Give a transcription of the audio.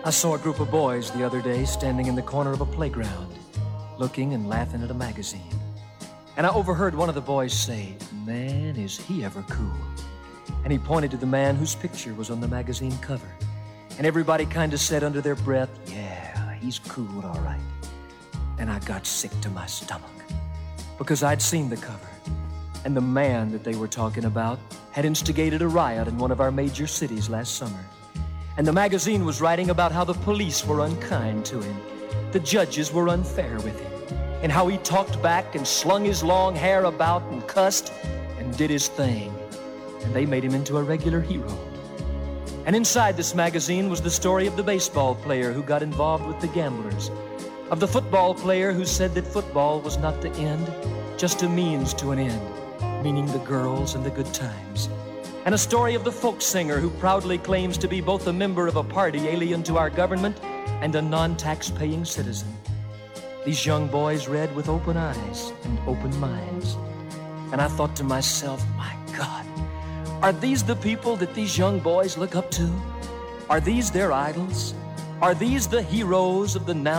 I saw a group of boys the other day standing in the corner of a playground, looking and laughing at a magazine. And I overheard one of the boys say, "Man, is he ever cool." And he pointed to the man whose picture was on the magazine cover. And everybody kind of said under their breath, "Yeah, he's cool, all right." And I got sick to my stomach because I'd seen the cover. And the man that they were talking about had instigated a riot in one of our major cities last summer. And the magazine was writing about how the police were unkind to him, the judges were unfair with him, and how he talked back and slung his long hair about and cussed and did his thing. And they made him into a regular hero. And inside this magazine was the story of the baseball player who got involved with the gamblers, of the football player who said that football was not the end, just a means to an end, meaning the girls and the good times. And a story of the folk singer who proudly claims to be both a member of a party alien to our government and a non-tax-paying citizen. These young boys read with open eyes and open minds. And I thought to myself, my God, are these the people that these young boys look up to? Are these their idols? Are these the heroes of the now